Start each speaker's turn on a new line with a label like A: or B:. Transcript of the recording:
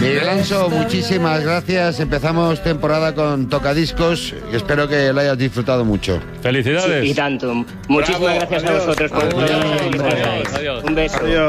A: Miguel Alonso, muchísimas gracias. Empezamos temporada con Tocadiscos. Espero que lo hayas disfrutado mucho.
B: Felicidades.
C: Sí, y tanto. Muchísimas gracias a vosotros por el programa.
B: Adiós.
C: Un beso.
D: Adiós.